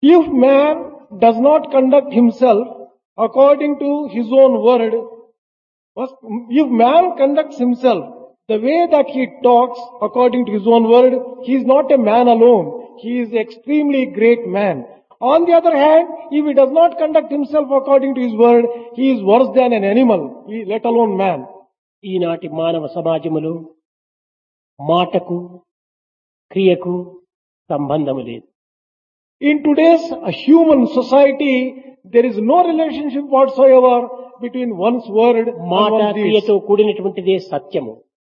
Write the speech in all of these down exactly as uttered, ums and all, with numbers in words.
If man does not conduct himself according to his own word, if man conducts himself the way that he talks according to his own word, he is not a man alone. He is an extremely great man. On the other hand, if he does not conduct himself according to his word, he is worse than an animal, let alone man. ఈనాటి మానవ సమాజములో మాటకు క్రియకు సంబంధము లేదు. In today's human society, there is no relationship whatsoever between one's word and మాట one's deeds. క్రియతో కూడినటువంటిదే సత్యము.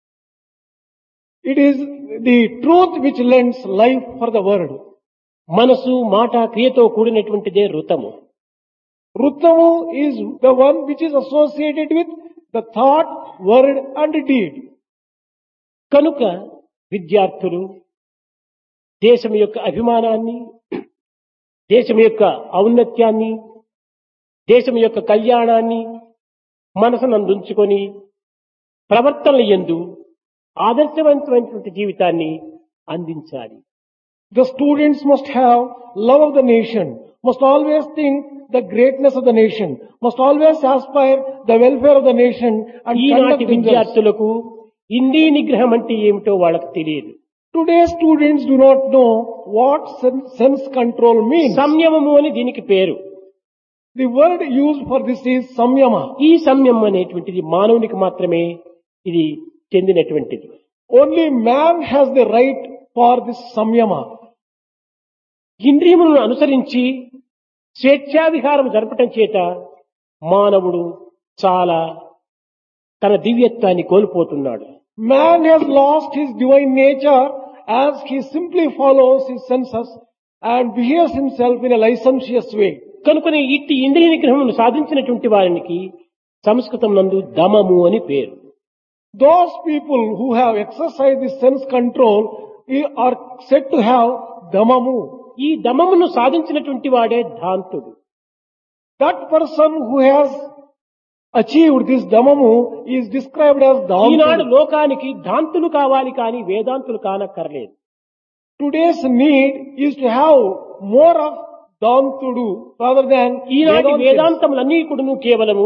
It is the truth which lends life for the word. మనసు మాట క్రియతో కూడినటువంటిదే ఋతము. Ruttamu is the one which is associated with the thought, word and deed. కనుక విద్యార్థులు దేశం యొక్క అభిమానాన్ని, దేశం యొక్క ఔన్నత్యాన్ని, దేశం యొక్క కళ్యాణాన్ని మనసునందుంచుకొని ప్రవర్తనల యందు ఆదర్శవంతమైనటువంటి జీవితాన్ని అందించాలి. The students must have love of the nation, must always think the greatness of the nation, must always aspire the welfare of the nation and ఈనాటి conduct themselves. విద్యార్థులకు ఇంద్రియ నిగ్రహం అంటే ఏమిటో వాళ్ళకు తెలియదు. Today's students do not know what sen- sense control means. సంయమము అని దీనికి పేరు. The word used for this is samyama. ఈ సంయమం అనేటువంటిది మానవునికి మాత్రమే ఇది చెందినటువంటిది. Only man has the right for this samyama. ఇంద్రియములను అనుసరించి స్వేచ్ఛావిహారం జరపటం చేత మానవుడు చాలా తన దివ్యత్వాన్ని కోల్పోతున్నాడు. Man has lost his divine nature as he simply follows his senses and behaves himself in a licentious way. కనుకనే ఇట్టి ఇంద్రియ నిగ్రహమును సాధించినటువంటి వారికి సంస్కృతం నందు దమము అని పేరు. Those people who have exercised this sense control are said to have damamu. ఈ దమమును సాధించినటువంటి వాడే ధాంతుడు. That person who has achieved this damamu is described as Eenadu dhantudu. లోకానికి ధాంతులు కావాలి కానీ వేదాంతులు కానక్కర్లేదు. Today's need is to have more of dhantudu rather than ఈనాటి Vedantins. వేదాంతములన్నీ కూడాను కేవలము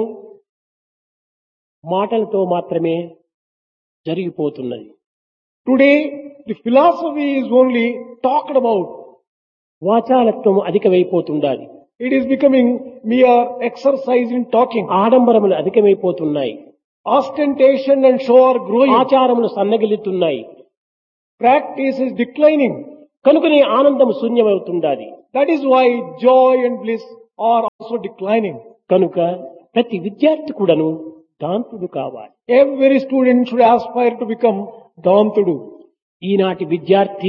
మాటలతో మాత్రమే జరిగిపోతున్నది. Today the philosophy is only talked about. వాచాలత్వం అధికమైపోతుండాలి. It is becoming mere exercise in talking. ఆడంబరములు అధికమైపోతున్నాయి. Ostentation and show are growing. ఆచారములు సన్నగిల్లుతున్నాయి. Practice is declining. కనుకనే ఆనందము శూన్యమవుతుండాలి. That is why joy and bliss are also declining. కనుక ప్రతి విద్యార్థి కూడాను దాంతుడు కావాలి. Every student should aspire to become dhantudu. ఈనాటి విద్యార్థి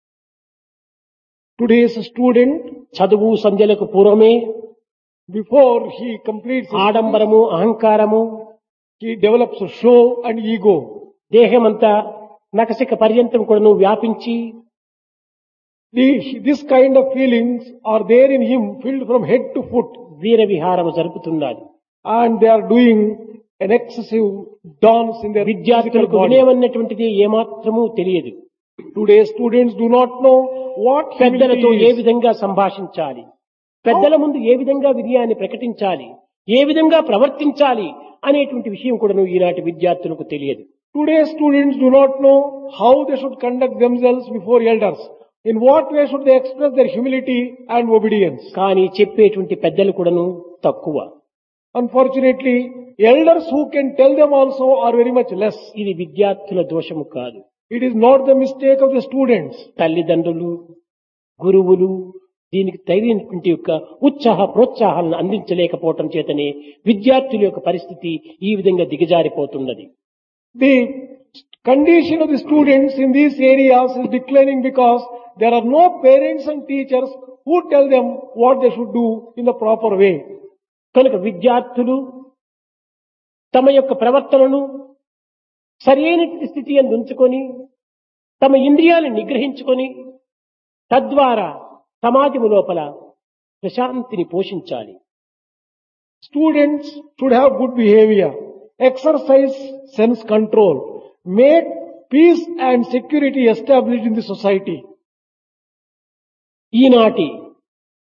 Today's student, చదువు సంధ్యలకు పూర్వమే before he completes his ఆడంబరము అహంకారము he develops a show and ego. దేహమంతా నకసిక పర్యంతం కూడాను వ్యాపించి The, this kind of feelings are there in him, filled from head to foot, Veera విహారము జరుపుతున్నది. and they are doing an excessive dance in their physical విద్యార్థులకు body. వినయం అన్నటువంటిది ఏమాత్రమూ తెలియదు. Today students do not know what పెద్దలతో humility A is. విధంగా సంభాషించాలి, పెద్దల ముందు ఏ విధంగా వినయాన్ని ప్రకటించాలి, ఏ విధంగా ప్రవర్తించాలి అనేటువంటి విషయం కూడాను ఈనాటి విద్యార్థులకు తెలియదు. Today students do not know how they should conduct themselves before elders. In what way should they express their humility and obedience? కానీ చెప్పేటువంటి పెద్దలు కూడాను తక్కువ. Unfortunately, elders who can tell them also are very much less. ఇది విద్యార్థుల దోషము కాదు. It is not the mistake of the students. తల్లిదండ్రులు, గురువులు దీనికి తగినటువంటి యొక్క ఉత్సాహ ప్రోత్సాహాలను అందించలేకపోవటం చేతనే విద్యార్థుల యొక్క పరిస్థితి ఈ విధంగా దిగజారిపోతున్నది. The condition of the students in these areas is declining because there are no parents and teachers who tell them what they should do in the proper way. కనుక విద్యార్థులు తమ యొక్క ప్రవర్తనను సరైన స్థితి యందు ఉంచుకొని తమ ఇంద్రియాలను నిగ్రహించుకొని తద్వారా సమాజము లోపల ప్రశాంతిని పోషించాలి. Students should have good behavior, exercise sense control, make peace and security established in the society. ఈనాటి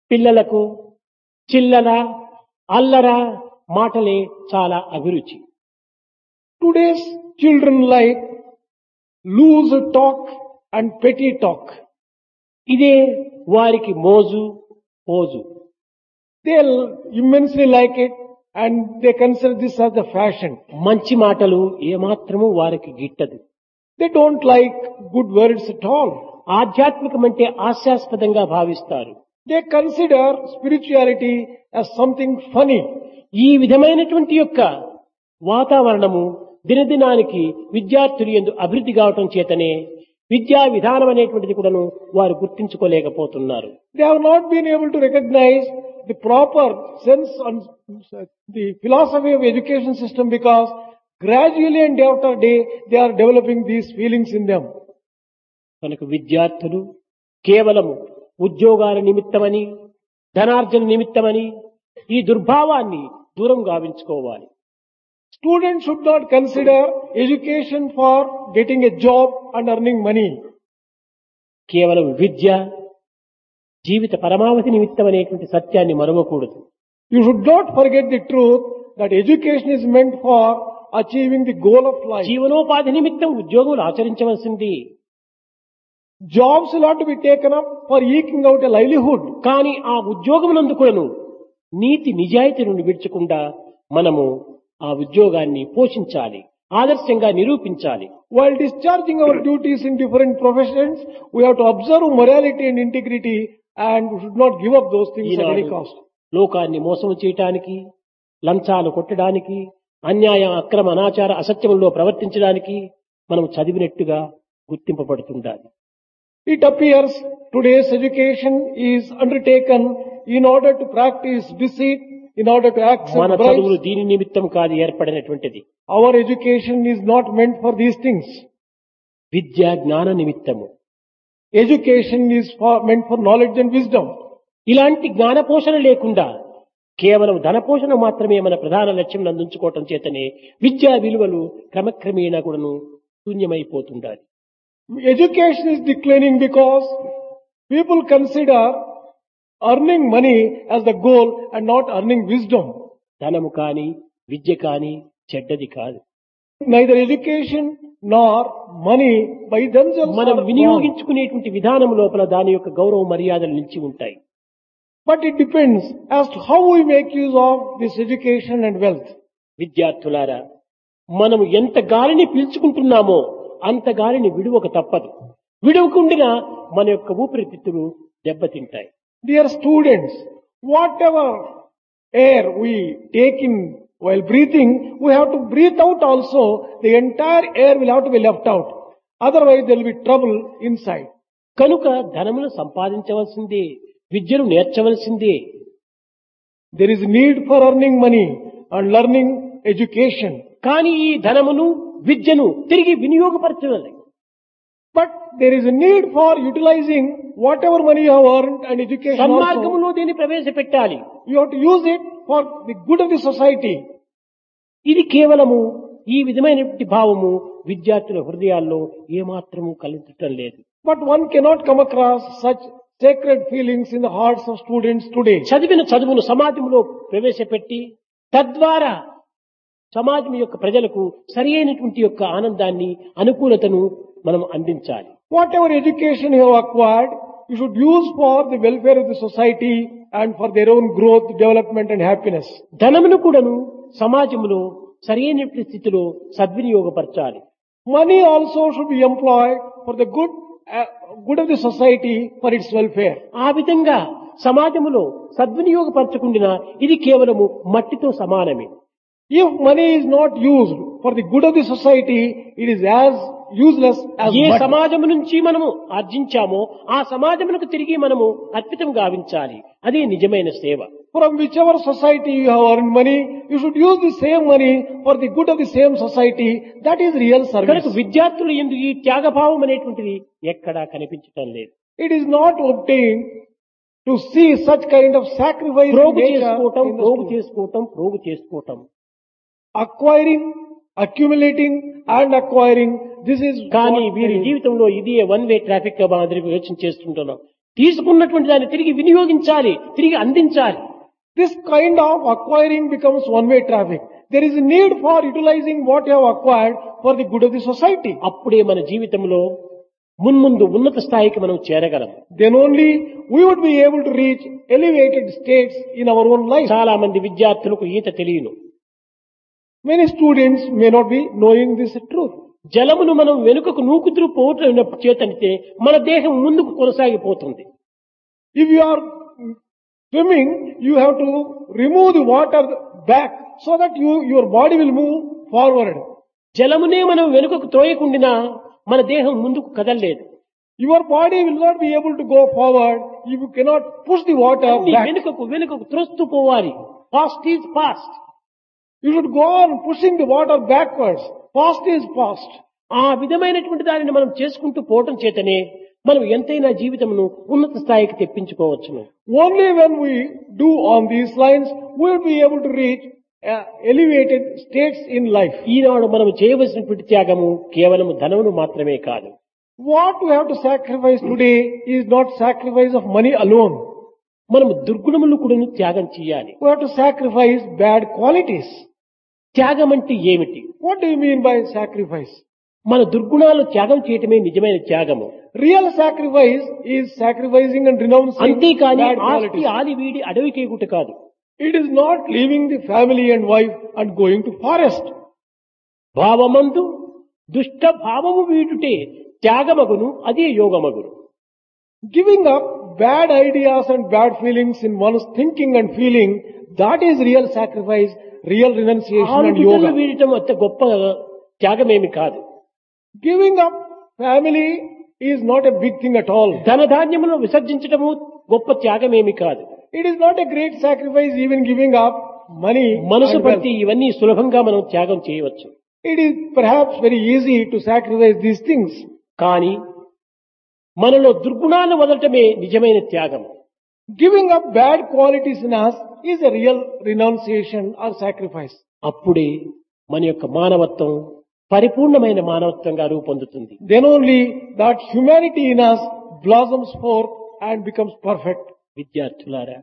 పిల్లలకు చిల్లర అల్లర మాటలే చాలా అభిరుచి. Today's children like loose talk and petty talk. ఇదే వారికి మోజు pose. They immensely like it and they consider this as the fashion. మంచి మాటలు ఏమాత్రము వారికి గిట్టదు. They don't like good words at all. ఆధ్యాత్మికం అంటే హాస్యాస్పదంగా భావిస్తారు. They consider spirituality as something funny. ఈ విధమైనటువంటి యొక్క వాతావరణము దినదినానికి విద్యార్థులు యందు అభివృద్ధి కావటం చేతనే విద్యా విధానం అనేటువంటిది కూడాను వారు గుర్తించుకోలేకపోతున్నారు. They have not been able to recognize the proper sense and the philosophy of education system because gradually and day after day they are developing these feelings in them. కనుక విద్యార్థులు కేవలము ఉద్యోగాల నిమిత్తమని ధనార్జన నిమిత్తమని ఈ దుర్భావాన్ని దూరం గావించుకోవాలి. Students should not consider education for getting a job and earning money. కేవలం విద్య జీవిత పరమావధి నిమిత్తం అనేటువంటి సత్యాన్ని మరవకూడదు. You should not forget the truth that education is meant for achieving the goal of life. జీవనోపాధి నిమిత్తం ఉద్యోగులు ఆచరించవలసింది. Jobs will have to be taken up for eking out a livelihood. కానీ ఆ ఉద్యోగమునందుకును నీతి నిజాయితీ నుండి విడిచకుండా మనము ఆ ఉద్యోగాన్ని పోషించాలి, ఆదర్శంగా నిరూపించాలి. While discharging our duties in different professions, we have to observe morality and integrity and we should not give up those things at any cost. లోకాన్ని మోసం చేయటానికి, లంచాలు కొట్టడానికి, అన్యాయ అక్రమ అనాచార అసత్యములో ప్రవర్తించడానికి మనం చదివినట్టుగా గుర్తింపబడుతుండాలి. It appears today's education is undertaken in order to practice deceit, in order to accept మన చదువులు bribes. దీని నిమిత్తం కాదు ఏర్పడినటువంటిది. Our education is not meant for these things. విద్య జ్ఞాన నిమిత్తము. Education is for, meant for knowledge and wisdom. ఇలాంటి జ్ఞాన పోషణ లేకుండా కేవలం ధన పోషణ మాత్రమే మన ప్రధాన లక్ష్యం అందించుకోవటం చేతనే విద్యా విలువలు క్రమక్రమేణా కూడాను శూన్యమైపోతుండాలి. Education is declining because people consider earning money as the goal and not earning wisdom. ధనము కాని విద్య కాని చెడ్డది కాదు. Neither education nor money by themselves మనం are wrong. వినియోగించుకునేటువంటి విధానం లోపల దాని యొక్క గౌరవ మర్యాదలు నిలిచి ఉంటాయి. But it depends as to how we make use of this education and wealth. విద్యార్థులారా, మనం ఎంత గాలిని పీల్చుకుంటున్నామో అంత గాలిని విడువక తప్పదు. విడువకుండినా మన యొక్క ఊపిరితిత్తులు దెబ్బతింటాయి. Dear students, whatever air we take in while breathing, we have to breathe out also. The entire air will have to be left out. Otherwise there will be trouble inside. కనుక ధనమును సంపాదించవలసిందే, విద్యను నేర్చవలసిందే. There is need for earning money and learning education. కానీ ఈ ధనమును విద్యను తిరిగి వినియోగపరచాలి. But there is a need for utilizing whatever money you have earned and education also. సన్మార్గములో దీన్ని ప్రవేశపెట్టాలి. You have to use it for the good of the society. ఇది కేవలము ఈ విధమైనటువంటి భావము విద్యార్థుల హృదయాల్లో ఏమాత్రము కలుగటం లేదు. But one cannot come across such sacred feelings in the hearts of students today. చదివిన చదువును సమాజంలో ప్రవేశపెట్టి తద్వారా సమాజం యొక్క ప్రజలకు సరి అయినటువంటి యొక్క ఆనందాన్ని అనుకూలతను మనం అందించాలి. Whatever education you have acquired, you should use for the welfare of the society and for their own growth, development and happiness. ధనమును కూడాను సమాజంలో సరి అయినటువంటి స్థితిలో సద్వినియోగపరచాలి. Money also should be employed for the good, uh, good of the society for its welfare. ఆ విధంగా సమాజంలో సద్వినియోగపరచకుండా ఇది కేవలము మట్టితో సమానమే. If money is not used for the good of the society, it is as useless as A mud. సమాజం నుంచి మనము ఆర్జించామో ఆ సమాజమునకు తిరిగి మనము అర్పితం గావించాలి. అదే నిజమైన సేవ. From whichever society you have earned money, you should use the same money for the good of the same society. That is real service. కనుక విద్యార్థులు ఎందు ఈ త్యాగభావం అనేటువంటిది ఎక్కడా కనిపించటం లేదు. It is not obtained to see such kind of sacrifice in ప్రోగు nature చేసుకోవటం in the ప్రోగు student. చేసుకోవటం ప్రోగు చేసుకోవటం Acquiring, accumulating and acquiring, this is కానీ what వీరి they- జీవితంలో ఇది వన్ వే ట్రాఫిక్ గా మాదిరి యోచన చేస్తుంటున్నాం. తీసుకున్నటువంటి దాన్ని తిరిగి వినియోగించాలి, తిరిగి అందించాలి. This kind of acquiring becomes one-way traffic. There is a need for utilizing what you have acquired for the good of the society. అప్పుడే మన జీవితంలో మున్ముందు ఉన్నత స్థాయికి మనం చేరగలం. Then only we would be able to reach elevated states in our own life. చాలా మంది విద్యార్థులకు ఈత తెలియను. Many students may not be knowing this truth. జలమును మనం వెనుకకు నూకుతూ పోవటం చేతనితే మన దేహం ముందుకు కొనసాగిపోతుంది. If you are swimming, you have to remove the water back so that you, your body will move forward. జలమునే మనం వెనుకకు తోయకుండినా మన దేహం ముందుకు కదలలేదు. Your body will not be able to go forward if you cannot push the water back. వెనుకకు వెనుకకు త్రోస్తూ పోవాలి. Past is past. You should go on pushing the water backwards. Past is past. ఆ విధమైనటువంటి దానిని మనం చేసుకుంటూ పోవటం చేతనే మనం ఎంతైనా జీవితమును ఉన్నత స్థాయికి తెప్పించుకోవచ్చును. Only when we do on these lines, we will be able to reach uh, elevated states in life. ఈనాడు మనం చేయవలసినటువంటి త్యాగము కేవలం ధనమును మాత్రమే కాదు. What we have to sacrifice today is not sacrifice of money alone. మనం దుర్గుణములు కూడా త్యాగం చేయాలి. We have to sacrifice bad qualities. త్యాగం అంటే ఏమిటి? What do you mean by sacrifice? మన దుర్గుణాలు త్యాగం చేయటమే నిజమైన త్యాగము. Real sacrifice is sacrificing and renouncing అంతేకాని bad ఆస్తి qualities. ఆది వీడి అడవికేగుట కాదు. It is not leaving the family and wife and going to forest. భావమందు దుష్ట భావము వీడుటే త్యాగమగును, అదే యోగమగును. Giving up bad ideas and bad feelings in one's thinking and feeling, that is real sacrifice, real renunciation and ఆలుబిడ్డలు yoga. వీడటం అంత గొప్ప త్యాగమేమి కాదు. Giving up family is not a big thing at all. ధనధాన్యములను విసర్జించటము గొప్ప త్యాగమేమి కాదు. It is not a great sacrifice even giving up money. మనసు and పడితే wealth. ఇవన్నీ సులభంగా మనం త్యాగం చేయవచ్చు. It is perhaps very easy to sacrifice these things. కానీ మనలో దుర్గుణాలు వదలటమే నిజమైన త్యాగం. Giving up bad qualities in us is a real renunciation or sacrifice. అప్పుడే మన యొక్క మానవత్వం పరిపూర్ణమైన మానవత్వంగా రూపొందుతుంది. Then only that humanity in us blossoms forth and becomes perfect. విద్యార్థులారా,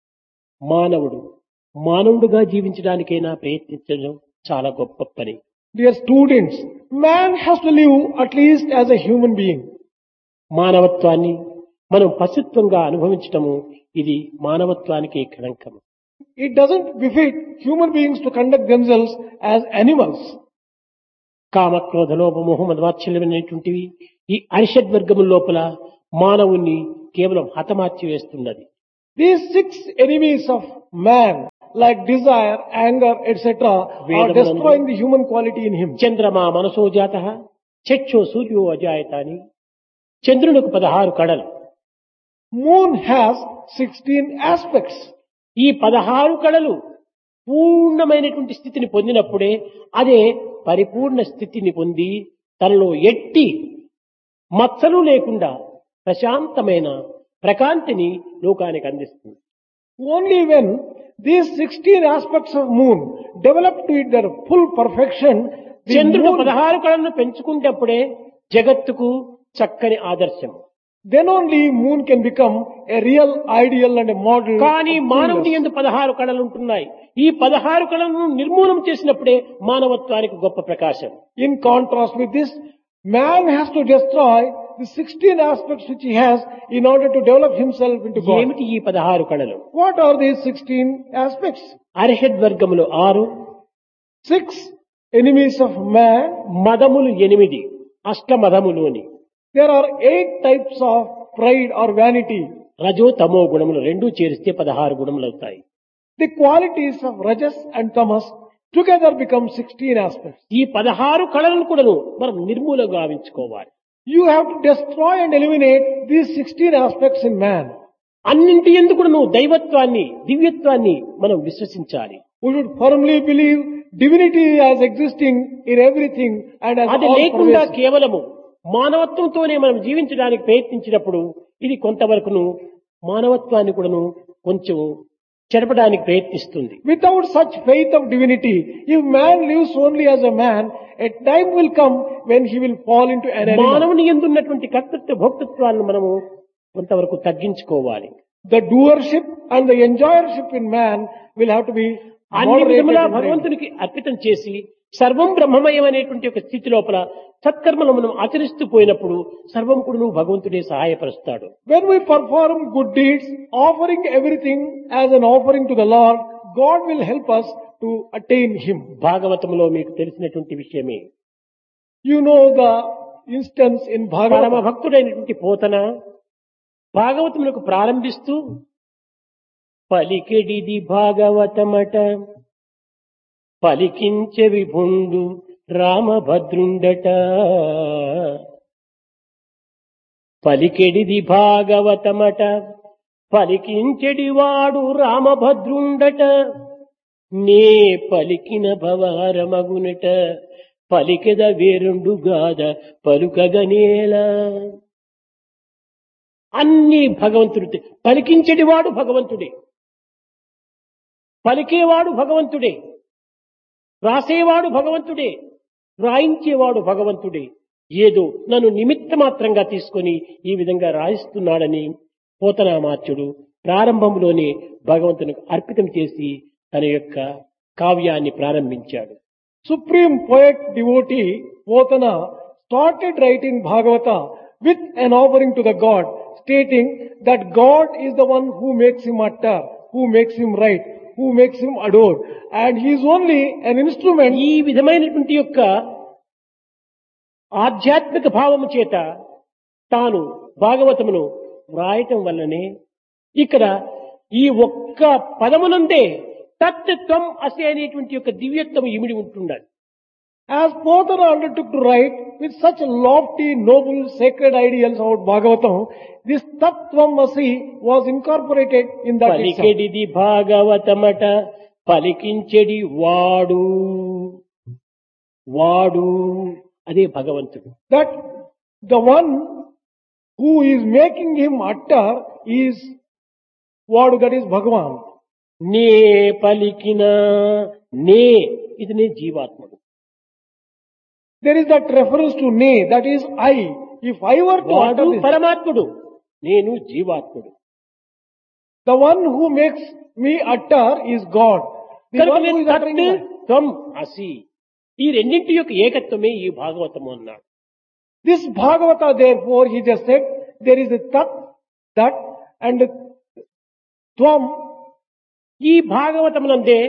మానవుడు మానవుడుగా జీవించడానికైనా ప్రయత్నించడం చాలా గొప్ప పని. Dear students, man has to live at least as a human being. మానవత్వాన్ని మనం పశుత్వంగా అనుభవించటము ఇది మానవత్వానికి కళంకము. It doesn't befit human beings to conduct themselves as animals. కామ క్రోధ లోభ మోహ మదవాత్సల్యమైనటువంటివి ఈ అరిషడ్ వర్గము లోపల మానవుణ్ణి కేవలం హతమార్చి వేస్తున్నది. These six enemies of man, like desire, anger, et cetera, are destroying the human quality in him. చంద్రమా మనసో జాతః చక్షో సూర్యో అజాయతాని. చంద్రునికి పదహారు కళలు. Moon has sixteen aspects. ఈ పదహారు కళలు పూర్ణమైనటువంటి స్థితిని పొందినప్పుడే అదే పరిపూర్ణ స్థితిని పొంది తనలో ఎట్టి మచ్చలు లేకుండా ప్రశాంతమైన ప్రకాంతిని లోకానికి అందిస్తుంది. Only when these sixteen aspects of moon develop to it their full perfection, the చంద్రుడు moon, పదహారు కళలను పెంచుకుంటప్పుడే జగత్తుకు చక్కని ఆదర్శం. then only moon can become a real ideal and a model. కానీ of మానవుని goodness. యందు పదహారు కళలు ఉంటున్నాయి. ఈ పదహారు కళలను నిర్మూలన చేసినప్పుడే మానవత్వానికి గొప్ప ప్రకాశం. In contrast with this, man has to destroy the sixteen aspects which he has in order to develop himself into God. ఏమిటి ఈ పదహారు కళలు? What are these sixteen aspects? అరిషడ్ వర్గములు ఆరు, Six enemies of man. మదములు ఎనిమిది, అష్టమదములు అని. There are eight types of pride or vanity. రజో తమో గుణములు రెండూ చేరిస్తే పదహారు గుణములు అవుతాయి. The qualities of rajas and tamas together become sixteen aspects. ఈ పదహారు కళలను కూడాను మనం నిర్మూలంగా గావించుకోవాలి. You have to destroy and eliminate these sixteen aspects in man. అన్నింటి యందు కూడాను దైవత్వాన్ని దివ్యత్వాన్ని మనం విశ్వసించాలి. We should firmly believe divinity as existing in everything and as అది all లేకుండా pervasive. కేవలము మానవత్వంతోనే మనం జీవించడానికి ప్రయత్నించినప్పుడు ఇది కొంతవరకును మానవత్వాన్ని కూడాను కొంచెం చెరపడానికి ప్రయత్నిస్తుంది. Without such faith of divinity, if man lives only as a man, a time will come when he will fall into an animal. మానవుని యందు ఉన్నటువంటి కర్తృత్వ భోక్తృత్వాలను మనము కొంతవరకు తగ్గించుకోవాలి. The doership and the enjoyership in man will have to be అన్ని moderated విధములా in mind. భగవంతునికి అర్పితం చేసి సర్వం బ్రహ్మమయం అనేటువంటి ఒక స్థితి లోపల సత్కర్మలు మనం ఆచరిస్తూ పోయినప్పుడు సర్వం కూడా నువ్వు భగవంతుడే సహాయపరుస్తాడు. When we perform good deeds, offering everything as an offering to the Lord, God will help us to attain Him. భాగవతంలో మీకు తెలిసినటువంటి విషయమే. You know the instance in పరమ Bhagavatam. భక్తుడైనటువంటి పోతన భాగవతములకు ప్రారంభిస్తూ పలికెడిది భాగవతమట పలికించె విభుండు రామభద్రుండట. పలికెడిది భాగవతమట పలికించెడి వాడు రామభద్రుండట. నే పలికిన భవారమగునట పలికెద వేరుండు గాద పలుకగనేలా. అన్ని భగవంతుడి. పలికించెడివాడు భగవంతుడే, పలికేవాడు భగవంతుడే, రాసేవాడు భగవంతుడే, రాయించేవాడు భగవంతుడే. ఏదో నన్ను నిమిత్త మాత్రంగా తీసుకొని ఈ విధంగా రాయిస్తున్నాడని పోతనామాత్యుడు ప్రారంభంలోనే భగవంతునికి అర్పితం చేసి తన యొక్క కావ్యాన్ని ప్రారంభించాడు. Supreme poet devotee Potana started writing Bhagavata with an offering to the God, stating that God is the one who makes him utter, who makes him write, who makes him adore, and he is only an instrument. ఈ విధమైనటువంటి యొక్క ఆధ్యాత్మిక భావము చేత తాను భాగవతమును వ్రాయటం వల్లనే ఇక్కడ ఈ ఒక్క పదమునందే తత్వం అసే అనేటువంటి యొక్క దివ్యత్వం ఇమిడి ఉంటుండాలి. As Potana undertook to write with such lofty, noble, sacred ideals about Bhagavatam, this Tattvamasi was incorporated in that itself. పలికెడిది భాగవతమట పలికించెడి వాడు వాడు అదే భగవంతుడు. That the one who is making him utter is Vadu, that is Bhagavan. నే పలికిన నే ఇది నే జీవాత్ముడు. There is that reference to ne, that is I. If I were to వాడు utter this, పరమాత్ముడు, నేను జీవాత్ముడు. the one who makes me utter is God. The కనుక one who నేను is uttering తత్ is I. త్వం అసి ఈ రెండింటి యొక్క ఏకత్వమే ఈ భాగవతము అన్నాడు. This Bhagavata, therefore, he just said, there is a tat, that, and a tvam. ఈ భాగవతమునందే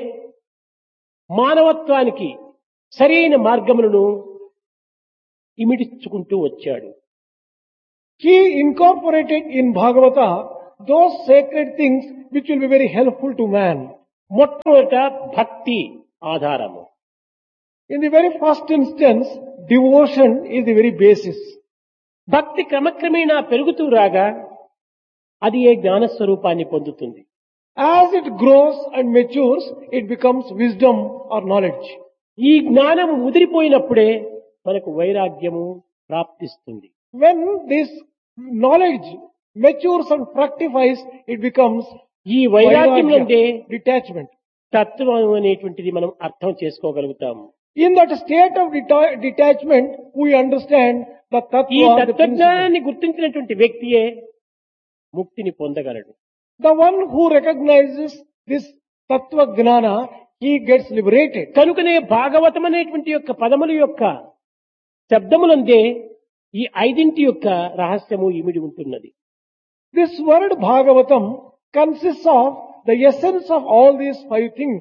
మానవత్వానికి సరైన మార్గములను ఇమిడించుకుంటూ వచ్చాడు. He incorporated in Bhagavata those sacred things which will be very helpful to man. మొట్టమొదట భక్తి ఆధారము. In the very first instance, devotion is the very basis. భక్తి క్రమక్రమేణా పెరుగుతూ రాగా అది ఏ జ్ఞానస్వరూపాన్ని పొందుతుంది. As it grows and matures, it becomes wisdom or knowledge. ఈ జ్ఞానము ముదిరిపోయినప్పుడే మనకు వైరాగ్యము ప్రాప్తిస్తుంది. When this knowledge matures and fructifies, it becomes ఈ వైరాగ్యం నుండే vairagya, detachment. తత్వం అనేటువంటిది మనం అర్థం చేసుకోగలుగుతాము. In that state of deta- detachment, we understand the ఈ tattva, the principle. తత్వజ్ఞానాన్ని గుర్తించినటువంటి వ్యక్తియే ముక్తిని పొందగలడు. The one who recognizes this tattva gnana, he gets liberated. కనుకనే భాగవతం అనేటువంటి యొక్క పదముల యొక్క శబ్దములందే ఈ ఐదింటి యొక్క రహస్యము ఇమిడి ఉంటున్నది. This word Bhagavatam consists of the essence of all these five things.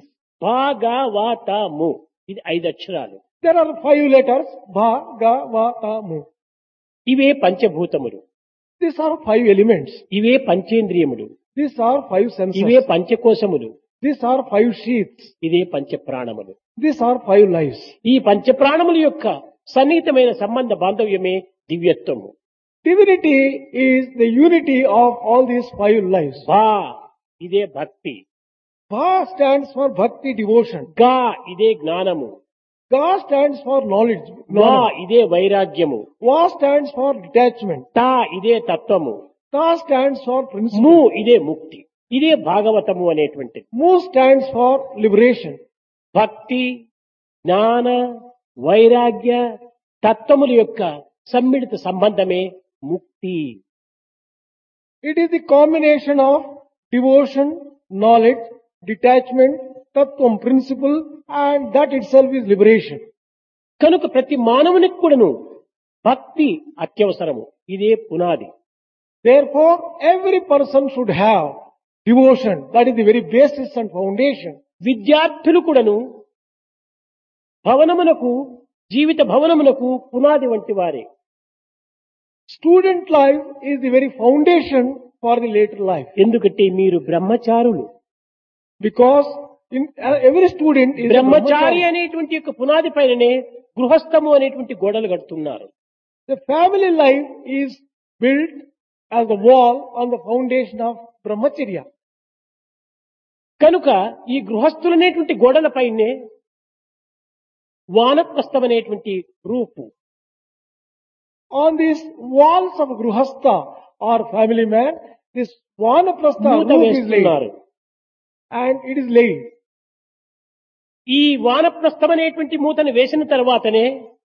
భాగవతము ఇది ఐదు అక్షరాలు. There are five letters, Bha, Ga, Va, Ta, Mu. ఇవే పంచభూతములు, These are five elements. ఇవే పంచేంద్రియములు, These are five senses. ఇవే పంచకోశములు, These are five sheaths. ఇదే పంచప్రాణములు. These are five lives. ఈ పంచప్రాణముల యొక్క సన్నిహితమైన సంబంధ బాంధవ్యమే దివ్యత్వము. Divinity is the unity of all these five lives. భా ఇదే భక్తి, Bha stands for bhakti, devotion. గా ఇదే జ్ఞానము, Ga stands for knowledge. వా knowledge. ఇదే వైరాగ్యము, Va stands for detachment. తా ఇదే తత్వము, Ta stands for ము principle. ఇదే ముక్తి. ఇదే భాగవతము అనేటువంటిది. Mu stands for liberation. భక్తి, జ్ఞాన, వైరాగ్య తత్వముల యొక్క సమ్మిళిత సంబంధమే ముక్తి. It is the combination of devotion, knowledge, detachment, tattvam principle, and that itself is liberation. కనుక ప్రతి మానవునికి కూడాను భక్తి అత్యవసరము. ఇదే పునాది. Therefore, every person should have devotion. That is the very basis and foundation. విద్యార్థులు కూడాను భవనమునకు, జీవిత భవనమునకు పునాది వంటి వారే. Student life is the very foundation for the later life. ఎందుకంటే మీరు బ్రహ్మచారులు. Because in, uh, every student is a Brahmachari brahmachari. అనేటువంటి యొక్క పునాది పైననే గృహస్థము అనేటువంటి గోడలు కడుతున్నారు. The family life is built as a wall on the foundation of brahmacharya. కనుక ఈ గృహస్థులనేటువంటి గోడలపైనే వానప్రస్థం అనేటువంటి రూపు. On these walls of Gruhastha or family man, this Vanaprastha మూత roof is laid. వేస్తున్నారు. And it is laid. ఈ వానప్రస్థం అనేటువంటి మూతను వేసిన తర్వాతనే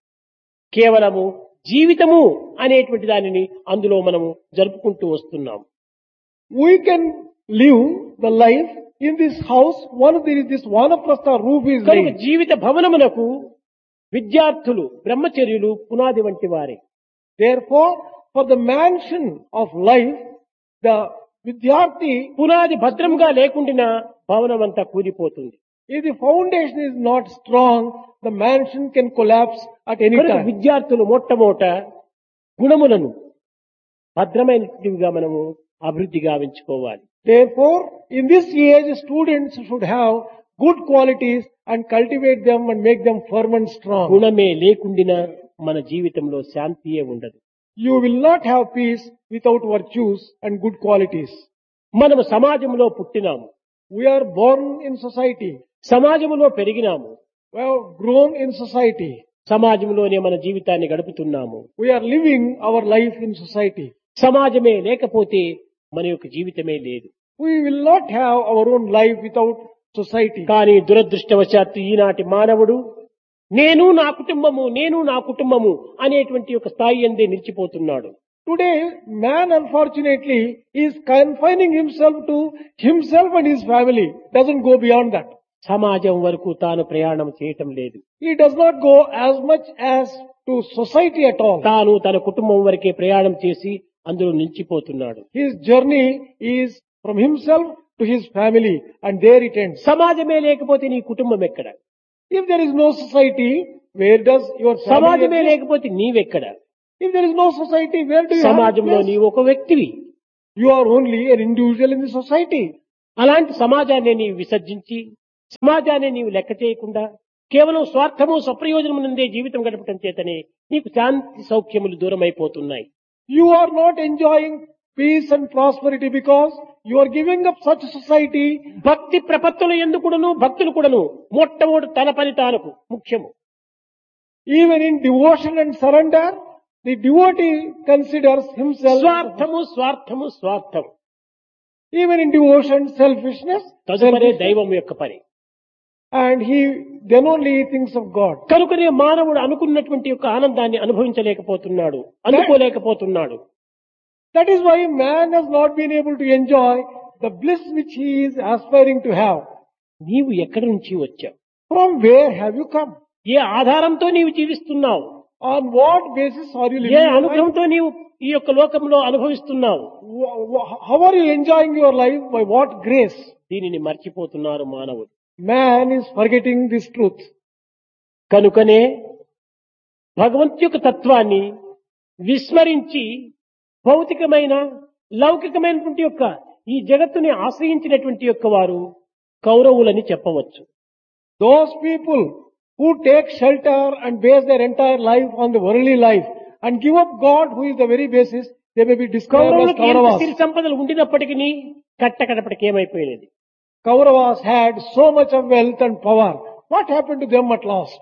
కేవలము జీవితము అనేటువంటి దానిని అందులో మనము జరుపుకుంటూ వస్తున్నాం. We can live the life in this house once there is this Vanaprastha roof is కనుక laid. జీవిత భవనమునకు విద్యార్థులు బ్రహ్మచర్యులు పునాది వంటి వారే. Therefore, for the mansion of life, the Vidyarthi, పునాది భద్రంగా లేకుండా భవనం అంతా కూలిపోతుంది. if the foundation is not strong, the mansion can collapse at any కనుక time. విద్యార్థులు మొట్టమొదట గుణములను భద్రమైనటివిగా మనము అభివృద్ధి గావించుకోవాలి. Therefore, in this age, students should have good qualities and cultivate them and make them firm and strong. గుణమే లేకుండా మన జీవితంలో శాంతియే ఉండదు. You will not have peace without virtues and good qualities. మనము సమాజంలో పుట్టినాము, We are born in society. సమాజంలో పెరిగినాము, We have grown in society. సమాజంలోనే మన జీవితాన్ని గడుపుతున్నాము. We are living our life in society. సమాజమే లేకపోతే మన యొక్క జీవితమే లేదు. We will not have our own life without society. కానీ దురదృష్టవశాత్తు ఈనాటి మానవుడు నేను నా కుటుంబము నేను నా కుటుంబము అనేటువంటి ఒక స్థాయి అందే నిలిచిపోతున్నాడు. Today, man unfortunately is confining himself to himself and his family. Doesn't go beyond that. సమాజం వరకు తాను ప్రయాణం చేయటం లేదు. He does not go as much as to society at all. తాను తన కుటుంబం వరకే ప్రయాణం చేసి అందులో నిలిచిపోతున్నాడు. His journey is from himself to his family and there it ends. సమాజమే లేకపోతే నీ కుటుంబం ఎక్కడ? If there is no society, where does your family సమాజమే exist? లేకపోతే నీవెక్కడ? If there is no society, where do you have సమాజంలో place? నీవు ఒక వ్యక్తివి. You are only an individual in the society. అలాంటి సమాజాన్ని నీవు విసర్జించి సమాజాన్ని నీవు లెక్క చేయకుండా కేవలం స్వార్థము స్వప్రయోజనము నుండే జీవితం గడపటం చేతనే నీకు శాంతి సౌఖ్యములు దూరం అయిపోతున్నాయి. You are not enjoying peace and prosperity because you are giving up such society. భక్తి ప్రపత్తులు ఎందుకుడను భక్తులు కూడాను మొట్టమొదటి తన పని తానకు ముఖ్యము. Even in devotion and surrender, the devotee considers himself. స్వార్థము స్వార్థము స్వార్థము Even in devotion, selfishness, తదుపరే selfishness, దైవం యొక్క పని. and he then only he thinks of God. కనుకనే మానవుడు అనుకున్నటువంటి యొక్క ఆనందాన్ని అనుభవించలేకపోతున్నాడు, అందుకోలేకపోతున్నాడు. That is why man has not been able to enjoy the bliss which he is aspiring to have. నీవు ఎక్కడి నుంచి వచ్చావు? From where have you come? ఏ ఆధారంతో నీవు జీవిస్తున్నావు? On what basis are you A living your life? అనుగ్రహంతో నీవు ఈ యొక్క లోకంలో అనుభవిస్తున్నావు? Wh- wh- How are you enjoying your life? By what grace? దీనిని మర్చిపోతున్నారు మానవుడు. Man is forgetting this truth. కనుకనే భగవంతు యొక్క తత్వాన్ని విస్మరించి భౌతికమైన లౌకికమైనటువంటి యొక్క ఈ జగత్తుని ఆశ్రయించినటువంటి యొక్క వారు కౌరవులని చెప్పవచ్చు. Those people who take shelter and base their entire life on the worldly life and give up God who is the very basis, they may be described as కౌరవులకు ఎంత Kauravas. సిరి సంపదలు ఉండినప్పటికీ కట్టకడపటికి ఏమైపోయినది? Kauravas had so much of wealth and power. What happened to them at last?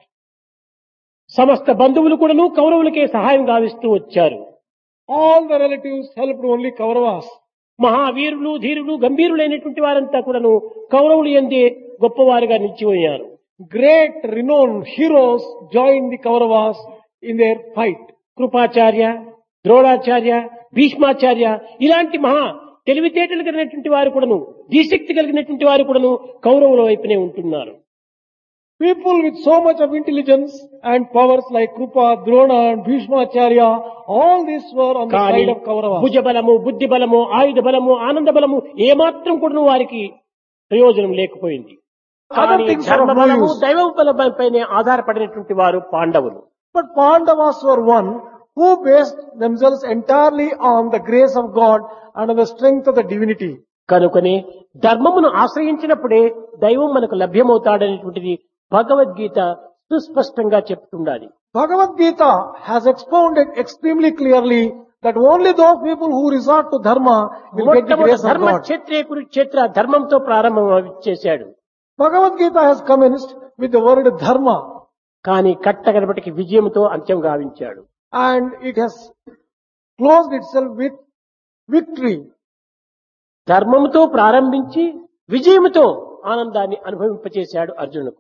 సమస్త బంధువులు కూడాను కౌరవులకే సహాయం గావిస్తూ వచ్చారు. All the relatives helped only Kauravas. మహావీరులు ధీరులు గంభీరులైనటువంటి వారంతా కూడాను కౌరవులు ఎందే గొప్పవారుగా నిలిచిపోయారు. Great renowned heroes joined the Kauravas in their fight. Kripacharya, Dronacharya, Bhishmacharya ఇలాంటి మహా తెలివితేటలు కలిగినటువంటి వారు కూడాను ధీశక్తి కలిగినటువంటి వారు కూడాను కౌరవుల వైపునే ఉంటున్నారు. People with so much of intelligence and powers like Krupa, Drona and Bhishmacharya, all these were on the కానీ side of Kauravas. భుజ బలము, బుద్ధి బలము, ఆయుధ బలము, ఆనంద బలము ఏమాత్రం కూడాను వారికి ప్రయోజనం లేకపోయింది. కానీ things are of ధర్మ no బలము, use. దైవ బలంపైనే ఆధారపడినటువంటి వారు పాండవులు. But Pandavas were one who based themselves entirely on the grace of God and on the strength of the divinity. కనుకనే ధర్మమును ఆశ్రయించినప్పుడే దైవం మనకు లభ్యమవుతాడనేటువంటిది భగవద్గీత సుస్పష్టంగా చెప్తుండాలి. Bhagavad Gita has expounded extremely clearly that only those people who resort to dharma will get the మొట్టమొదటి grace of ధర్మ God. క్షేత్రే Kurukshetra ధర్మంతో ప్రారంభం చేశాడు. Bhagavad Gita has commenced with the word dharma కానీ కట్టగడపటికి విజయంతో అంత్యం గావించాడు. and it has closed itself with victory. ధర్మంతో ప్రారంభించి విజయముతో ఆనందాన్ని అనుభవింపచేశాడు అర్జునుకు.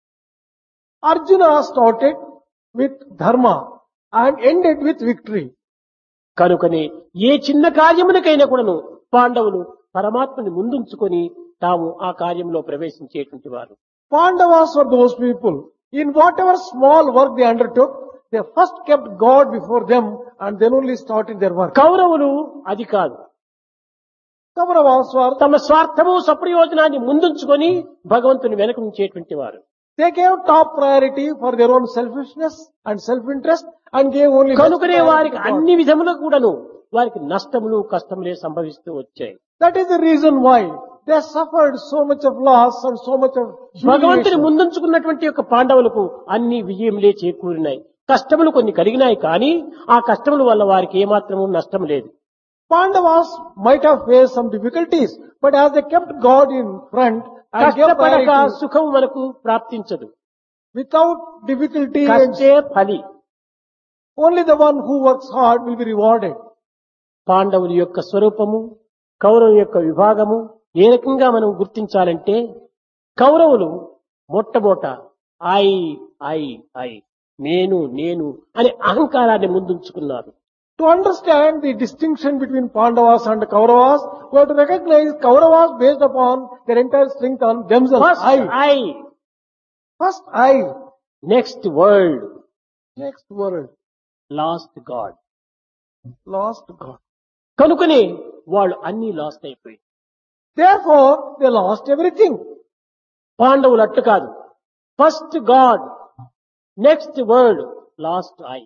Arjuna started with dharma and ended with victory. కనుకనే ఏ చిన్న కార్యమునకైనా కూడాను పాండవులు పరమాత్మని ముందుంచుకొని తాము ఆ కార్యంలో ప్రవేశించేటువంటి వారు. Pandavas were those people, in whatever small work they undertook, they first kept God before them and then only started their work. కౌరవులు అది కాదు. Kauravas were, తమ స్వార్థము సప్రయోజనాన్ని ముందుంచుకొని భగవంతుని వెనక ఉంచేటువంటి వారు. they gave top priority for their own selfishness and self-interest and gave only first కనుకనే priority వారికి to God. అన్ని విధములకు కూడాను వారికి నష్టములు కష్టములే సంభవిస్తూ వచ్చాయి. That is the reason why they suffered so much of loss and so much of భగవంతుని humiliation. ముందుంచుకున్నటువంటి యొక్క పాండవులకు అన్ని విజయములే చేకూరినాయి. కష్టములు కొన్ని కలిగినాయి కానీ ఆ కష్టముల వల్ల వారికి ఏమాత్రము నష్టం లేదు. Pandavas might have faced some difficulties, but as they kept God in front and gave కష్టపడక priority, సుఖము మనకు ప్రాప్తించదు. without difficulty, and కష్టే ఫలి. only the one who works hard will be rewarded. పాండవుల యొక్క స్వరూపము కౌరవుల యొక్క విభాగము ఏ రకంగా మనం గుర్తించాలంటే కౌరవులు మొట్టమొదట ఐ ఐ ఐ నేను నేను అనే అహంకారాన్ని ముందుంచుకున్నారు. To understand the distinction between Pandavas and Kauravas, we have to recognize Kauravas based upon their entire strength on themselves. First I. I First I. Next world Next world. Last God. Lost God. కనుకనే వాళ్ళు అన్ని last అయిపోయి. Therefore, they lost everything. పాండవులు అట్టు కాదు. First God, next world, last I.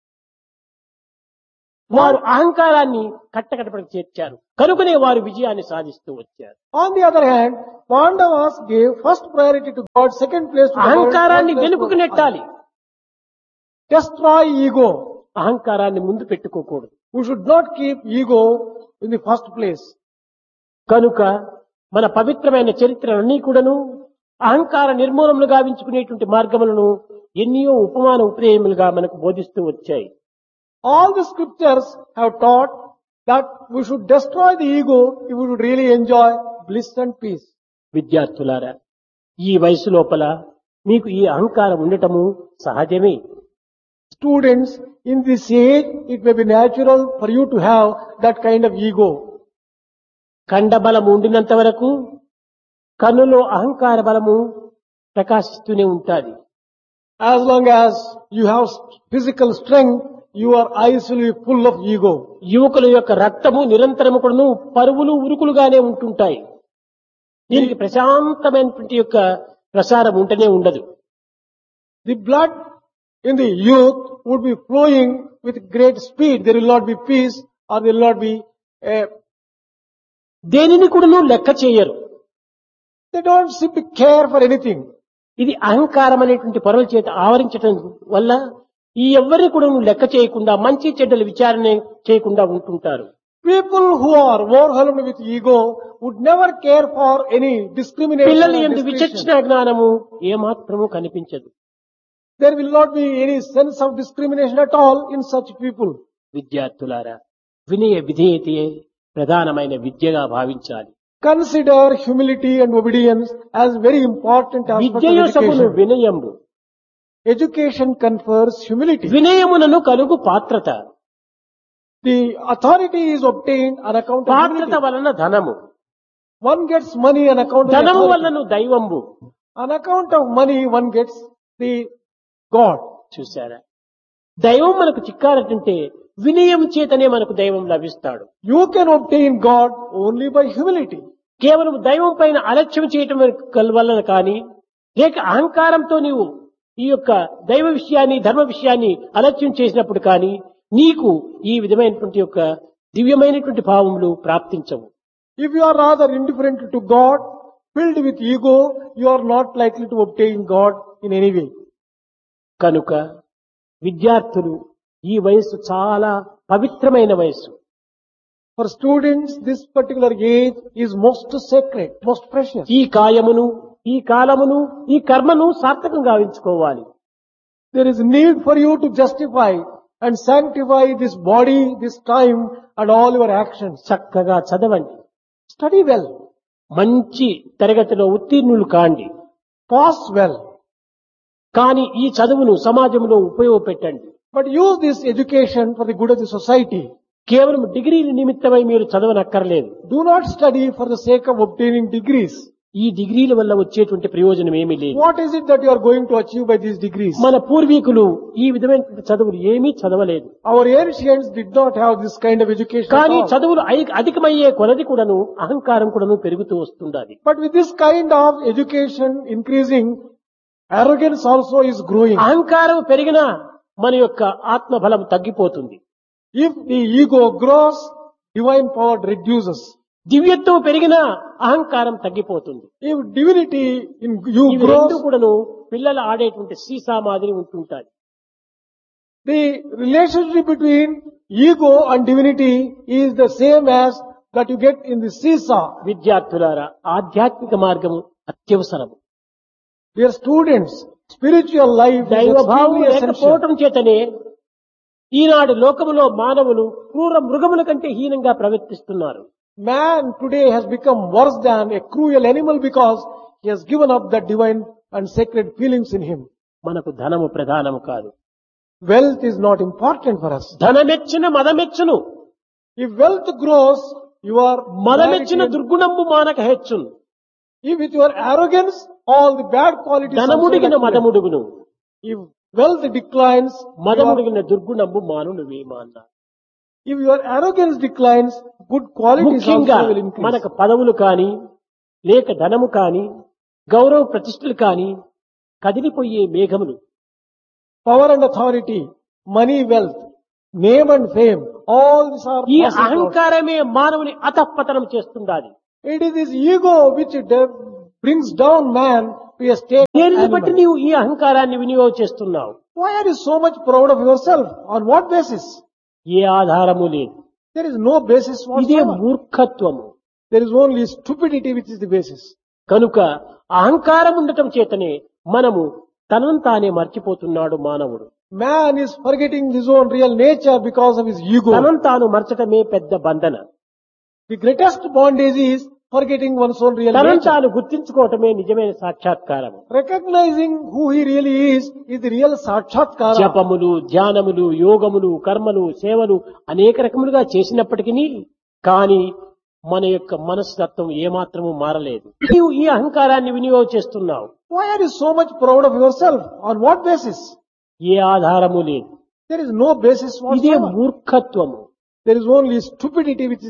వారు అహంకారాన్ని కట్టకట్టపడికి చేర్చారు. కనుకనే వారు విజయాన్ని సాధిస్తూ వచ్చారు. On the other hand, Pandavas gave first priority to God, second place to the world, అహంకారాన్ని third place వెనుకకు to నెట్టాలి. destroy ego. అహంకారాన్ని ముందు పెట్టుకోకూడదు. We should not keep ego in the first place. కనుక మన పవిత్రమైన చరిత్రలన్నీ కూడాను అహంకార నిర్మూలములు గావించుకునేటువంటి మార్గములను ఎన్నో ఉపమాన ఉపదేయములుగా మనకు బోధిస్తూ వచ్చాయి. All the scriptures have taught that we should destroy the ego if we should really enjoy bliss and peace. విద్యార్థులారా, ఈ వయసు లోపల మీకు ఈ అహంకారం ఉండటము సహజమే. Students, in this age, it may be natural for you to have that kind of ego. కండబలము ఉండినంత వరకు కన్నులో అహంకార బలము ప్రకాశిస్తూనే ఉంటాది. As long as you have physical strength, your eyes will be full of ego. యువకుల యొక్క రక్తము నిరంతరము కూడాను పరువులు ఉరుకులుగానే ఉంటుంటాయి. దీనికి ప్రశాంతమైనటువంటి యొక్క ప్రసారం ఉంటనే ఉండదు. The blood in the youth would be flowing with great speed. There will not be peace or there will not be a, దేనిని కూడాను లెక్క చేయరు. they don't simply care for anything. ఇది అహంకారం అనేటువంటి పొరల చేత ఆవరించడం వల్ల ఈ ఎవ్వరిని కూడా లెక్క చేయకుండా మంచి చెడ్డల విచారణ చేయకుండా ఉంటుంటారు. People who are overwhelmed with ego would never care for any discrimination. పిల్లల or యందు distinction. విచక్షణ జ్ఞానము ఏమాత్రము కనిపించదు. There will not be any sense of discrimination at all in such people. విద్యార్థులారా, వినయ విధేయతయే ప్రధానమైన విద్యగా భావించాలి. Consider humility and obedience as very important aspects of విద్యయోసమును education. వినయంబు, Education confers humility. వినయమునను కలుగు పాత్రత. The authority is obtained on account of పాత్రత divinity. వలన ధనము, One gets money on account of ధనము authority. వలన దైవంబు. On account of money, one gets the God. చూశారా? దైవం మనకు చిక్కాలంటే వినయం చేతనే మనకు దైవం లభిస్తాడు. You can obtain God only by humility. కేవలం దైవం పైన అలక్ష్యం చేయటం వలన కానీ, లేక అహంకారంతో నీవు ఈ యొక్క దైవ విషయాన్ని ధర్మ విషయాన్ని అలక్ష్యం చేసినప్పుడు కానీ నీకు ఈ విధమైనటువంటి యొక్క దివ్యమైనటువంటి భావములు ప్రాప్తించవు. If you are rather indifferent to God, filled with ego, you are not likely to obtain God in any way. కనుక విద్యార్థులు ఈ వయస్సు చాలా పవిత్రమైన వయస్సు. For students, this particular age is most sacred, most precious. ఈ కాయమును, ఈ కాలమును, ఈ కర్మను సార్థకంగా గావించుకోవాలి. There is need for you to justify and sanctify this body, this time, and all your actions. చక్కగా చదవండి, Study well, మంచి తరగతిలో ఉత్తీర్ణులు కాండి. pass well, కానీ ఈ చదువును సమాజంలో ఉపయోగపెట్టండి. but use this education for the good of the society. కేవలం డిగ్రీల నిమిత్తమై మీరు చదవనక్కర్లేదు. Do not study for the sake of obtaining degrees. ఈ డిగ్రీల వల్ల వచ్చేటువంటి ప్రయోజనం ఏమీ లేదు. What is it that you are going to achieve by these degrees? మన పూర్వీకులు ఈ విధమైన చదువులు ఏమీ చదవలేదు. Our ancients did not have this kind of education at కానీ all. చదువులు అయి- అధికమయ్యే కొలది కూడాను అహంకారం కూడాను పెరుగుతూ వస్తుండాలి. But with this kind of education increasing, arrogance also is growing. అహంకారం పెరిగినా మన యొక్క ఆత్మబలం తగ్గిపోతుంది. If the ego grows, divine power reduces. దివ్యత్వం పెరిగినా అహంకారం తగ్గిపోతుంది. If divinity in you ఇవి రెండు grows, కూడాను పిల్లలు ఆడేటువంటి సీసా మాదిరి ఉంటుంటాయి. the relationship between ego and divinity is the same as that you get in the seesaw. విద్యార్థులారా, ఆధ్యాత్మిక మార్గము అత్యవసరము. Dear students, spiritual life is దైవభావం extremely essential. లేకపోవటం చేతనే ఈనాడు లోకములో మానవులు క్రూర మృగముల కంటే హీనంగా ప్రవర్తిస్తున్నారు. Man today has become worse than a cruel animal because he has given up the divine and sacred feelings in him. మనకు ధనము ప్రధానము కాదు. Wealth is not important for us. ధనమెచ్చిన మదమెచ్చును, If wealth grows, you are మదమెచ్చిన married to- దుర్గుణంబు మానక హెచ్చును. If with your arrogance, all the bad qualities also ధనముడిగిన accumulate. మదముడుగును, If wealth declines, you are- మదముడిగిన దుర్గుణంబు మానును వేమా అన్నారు. if your arrogance declines, good qualities ముఖ్యంగా also will increase. మనకు పదవులు కాని, లేక ధనము కాని, గౌరవ ప్రతిష్టలు కాని కదిలిపోయే మేఘములు. Power and authority, money, wealth, name and fame, all these are ఈ passing clouds. అహంకారమే మానవుని అధఃపతనం చేస్తుండాలి. It is this ego which de- brings down man to a state of దేనిని బట్టి animal. నీవు ఈ అహంకారాన్ని వినియోగం చేస్తున్నావు? Why are you so much proud of yourself? On what basis? ఏ ఆధారము లేదు. There is no basis ఇదే whatsoever. మూర్ఖత్వము. There is only stupidity which is the basis. కనుక అహంకారం ఉండటం చేతనే మనము తనను తానే మర్చిపోతున్నాడు మానవుడు. Man is forgetting his own real nature because of his ego. తనను తాను మర్చటమే పెద్ద బంధన. The greatest bondage is forgetting one's own real తనను nature. తాను గుర్తించుకోవటమే నిజమైన సాక్షాత్కారము. Recognizing who he really is is the real sakshatkara. జపములు, ధ్యానములు, యోగములు, కర్మలు, సేవలు అనేక రకములుగా చేసినప్పటికీ కానీ మన యొక్క మనస్తత్వం ఏమాత్రము మారలేదు. నీవు ఈ అహంకారాన్ని వినియోగం చేస్తున్నావు. Why are you so much proud of yourself? On what basis? ఏ ఆధారము లేదు. There is no basis ఇదే whatsoever. మూర్ఖత్వము. There is only stupidity which is